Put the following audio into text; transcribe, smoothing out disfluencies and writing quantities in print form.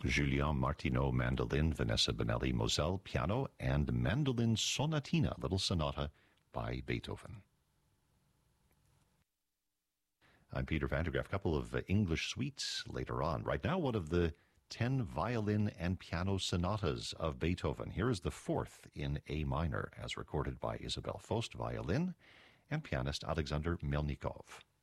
Julien Martineau, mandolin, Vanessa Bonelli, Moselle, piano, and Mandolin Sonatina, Little Sonata by Beethoven. I'm Peter Van der Graaf. A couple of English suites later on. Right now, one of the 10 violin and piano sonatas of Beethoven. Here is the fourth in A minor, as recorded by Isabel Faust, violin, and pianist Alexander Melnikov.